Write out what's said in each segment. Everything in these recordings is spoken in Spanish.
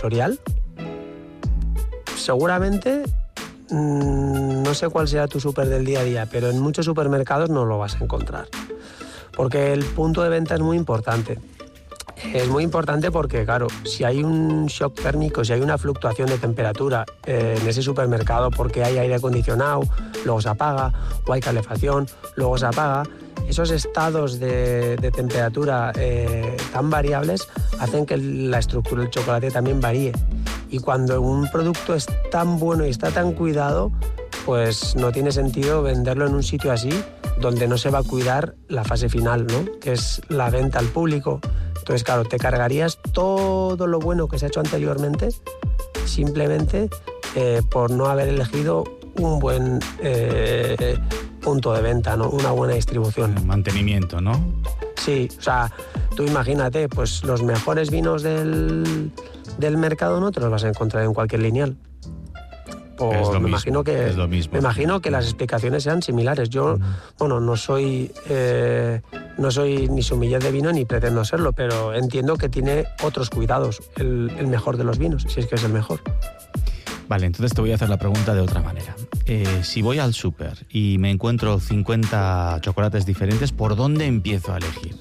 sensorial, seguramente, no sé cuál será tu súper del día a día, pero en muchos supermercados no lo vas a encontrar. Porque el punto de venta es muy importante. Es muy importante porque, claro, si hay un shock térmico, si hay una fluctuación de temperatura en ese supermercado porque hay aire acondicionado, luego se apaga, o hay calefacción, luego se apaga, esos estados de temperatura tan variables hacen que la estructura del chocolate también varíe. Y cuando un producto es tan bueno y está tan cuidado, pues no tiene sentido venderlo en un sitio así donde no se va a cuidar la fase final, ¿no? Que es la venta al público. Entonces, claro, te cargarías todo lo bueno que se ha hecho anteriormente simplemente por no haber elegido un buen punto de venta, ¿no? Una buena distribución. El mantenimiento, ¿no? Sí, o sea, tú imagínate, pues los mejores vinos del mercado no te los vas a encontrar en cualquier lineal. Me imagino que las explicaciones sean similares. Yo, bueno, no soy ni sommelier de vino ni pretendo serlo, pero entiendo que tiene otros cuidados el mejor de los vinos, si es que es el mejor. Vale, entonces te voy a hacer la pregunta de otra manera. Si voy al súper y me encuentro 50 chocolates diferentes, ¿por dónde empiezo a elegir?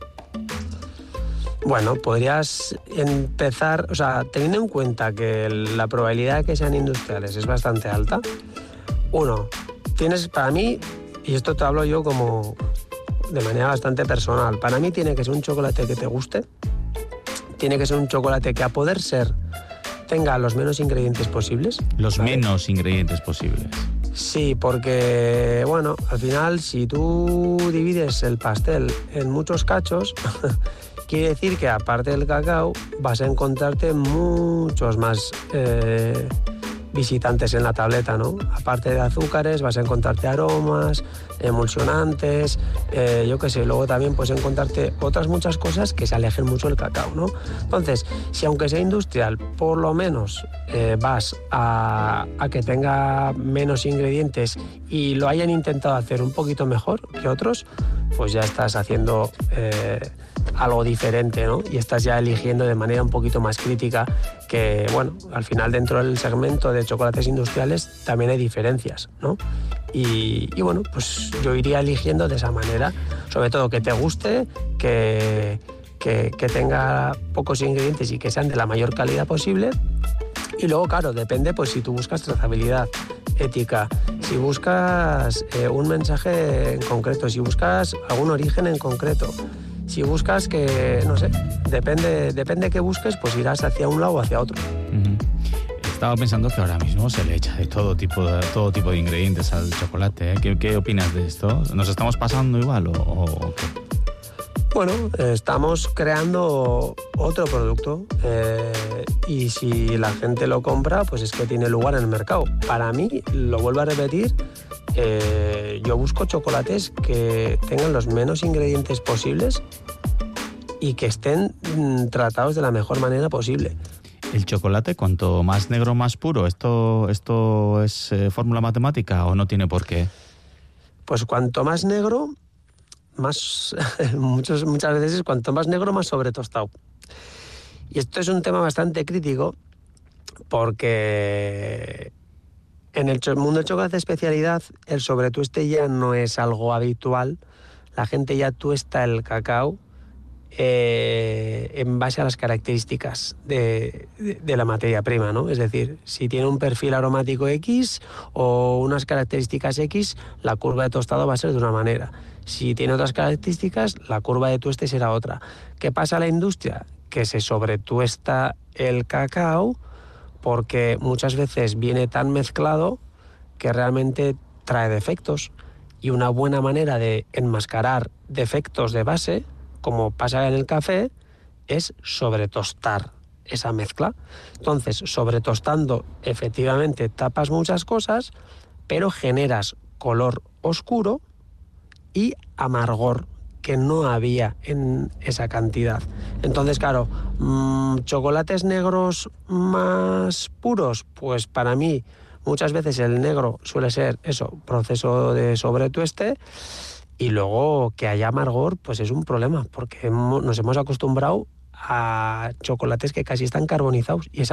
Bueno, podrías empezar, o sea, teniendo en cuenta que la probabilidad de que sean industriales es bastante alta. Uno, para mí, y esto te hablo yo como de manera bastante personal, para mí tiene que ser un chocolate que te guste, tiene que ser un chocolate que a poder ser tenga los menos ingredientes posibles. Los menos ingredientes posibles. Sí, porque, bueno, al final si tú divides el pastel en muchos cachos, quiere decir que aparte del cacao vas a encontrarte muchos más visitantes en la tableta, ¿no? Aparte de azúcares vas a encontrarte aromas, emulsionantes, yo qué sé, luego también puedes encontrarte otras muchas cosas que se alejen mucho del cacao, ¿no? Entonces, si aunque sea industrial, por lo menos vas a que tenga menos ingredientes y lo hayan intentado hacer un poquito mejor que otros, pues ya estás haciendo algo diferente, ¿no? Y estás ya eligiendo de manera un poquito más crítica que, bueno, al final dentro del segmento de chocolates industriales también hay diferencias, ¿no? Y bueno, pues yo iría eligiendo de esa manera, sobre todo que te guste, que tenga pocos ingredientes y que sean de la mayor calidad posible. Y luego, claro, depende, pues si tú buscas trazabilidad, ética, si buscas un mensaje en concreto, si buscas algún origen en concreto, si buscas que, no sé, depende que busques, pues irás hacia un lado o hacia otro. Estaba pensando que ahora mismo se le echa de todo tipo de ingredientes al chocolate, ¿eh? ¿Qué opinas de esto? ¿Nos estamos pasando igual o qué? Bueno, estamos creando otro producto y si la gente lo compra, pues es que tiene lugar en el mercado. Para mí, lo vuelvo a repetir, yo busco chocolates que tengan los menos ingredientes posibles y que estén tratados de la mejor manera posible. ¿El chocolate, cuanto más negro, más puro? ¿Esto es fórmula matemática o no tiene por qué? Pues cuanto más negro, muchas veces cuanto más negro, más sobretostado. Y esto es un tema bastante crítico porque en el mundo del chocolate de especialidad el sobretueste ya no es algo habitual. La gente ya tuesta el cacao en base a las características de la materia prima, ¿no? Es decir, si tiene un perfil aromático X o unas características X, la curva de tostado va a ser de una manera. Si tiene otras características, la curva de tueste será otra. ¿Qué pasa a la industria? Que se sobretuesta el cacao porque muchas veces viene tan mezclado que realmente trae defectos. Y una buena manera de enmascarar defectos de base, como pasa en el café, es sobretostar esa mezcla. Entonces, sobretostando, efectivamente tapas muchas cosas, pero generas color oscuro y amargor que no había en esa cantidad. Entonces, claro, chocolates negros más puros, pues para mí muchas veces el negro suele ser eso, proceso de sobretueste, y luego que haya amargor, pues es un problema, porque nos hemos acostumbrado a chocolates que casi están carbonizados y esa